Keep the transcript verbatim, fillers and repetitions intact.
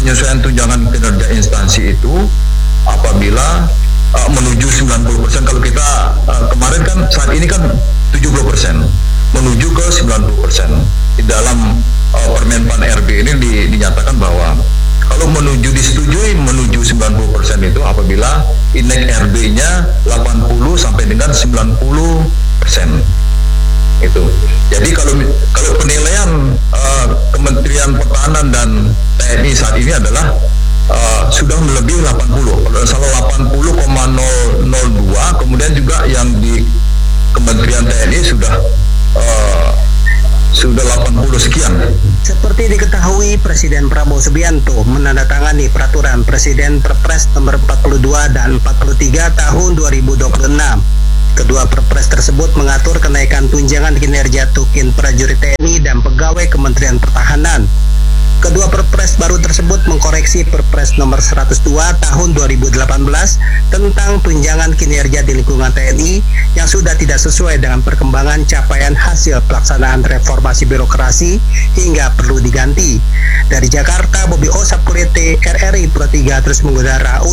penyesuaian tunjangan kinerja instansi itu apabila uh, menuju sembilan puluh persen. Kalau kita uh, kemarin kan saat ini kan tujuh puluh persen menuju ke sembilan puluh persen. Di dalam uh, Permenpan R B ini di, dinyatakan bahwa kalau menuju disetujui menuju sembilan puluh persen itu apabila indeks R B-nya delapan puluh sampai dengan sembilan puluh persen. Itu. Jadi kalau kalau penilaian uh, Kementerian Pertahanan dan T N I saat ini adalah uh, sudah melebihi delapan puluh. Kalau salah delapan puluh koma nol nol dua, kemudian juga yang di Kementerian T N I sudah uh, sudah delapan puluh sekian. Seperti diketahui, Presiden Prabowo Subianto menandatangani peraturan Presiden Perpres nomor empat puluh dua dan empat puluh tiga tahun dua ribu dua puluh enam. Kedua perpres tersebut mengatur kenaikan tunjangan kinerja tukin prajurit T N I dan pegawai Kementerian Pertahanan. Kedua perpres baru tersebut mengkoreksi Perpres nomor seratus dua tahun dua ribu delapan belas tentang tunjangan kinerja di lingkungan T N I yang sudah tidak sesuai dengan perkembangan capaian hasil pelaksanaan reformasi birokrasi hingga perlu diganti. Dari Jakarta, Bobi O Sapkulete, R R I Pro tiga terus mengudara